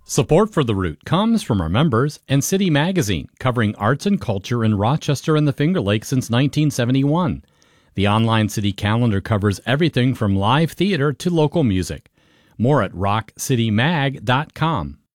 Support for The Root comes from our members and City Magazine, covering arts and culture in Rochester and the Finger Lakes since 1971. The online city calendar covers everything from live theater to local music. More at rockcitymag.com.